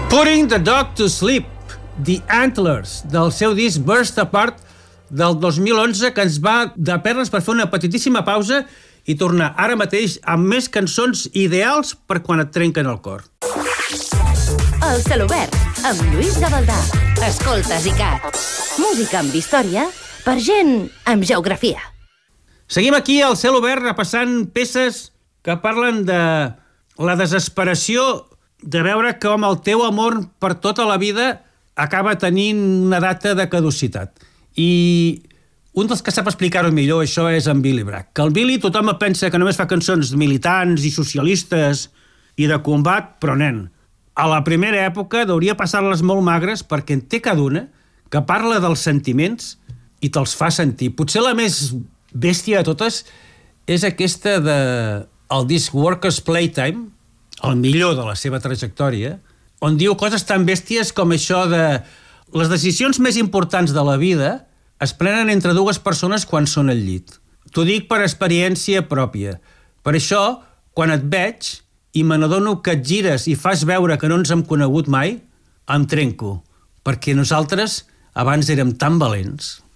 Putting the Dog to Sleep, The Antlers, del seu disc Burst Apart del 2011, que ens va de perles per fer una petitíssima pausa i tornar ara mateix amb més cançons ideals per quan et trenquen el cor. El Celobert, amb Lluís Gavaldà. Escoltes ICAT. Música amb història per gent amb geografia. Seguim aquí al Celobert repassant peces que parlen de la desesperació de veure com el teu amor per tota la vida acaba tenint una data de caducitat. I un dels que sap explicar-ho millor, això és en Billy Bragg. Que el Billy tothom pensa que només fa cançons militants i socialistes i de combat, però nen, a la primera època hauria passar-les molt magres perquè en té cada una que parla dels sentiments i te'ls fa sentir. Potser la més bèstia de totes és aquesta del disc Workers' Playtime, el millor de la seva trajectòria, on diu coses tan bèsties com això de les decisions més importants de la vida es prenen entre dues persones quan són al llit. T'ho dic per experiència pròpia. Per això, quan et veig i me n'adono que et gires i fas veure que no ens hem conegut mai, em trenco, perquè nosaltres abans érem tan valents.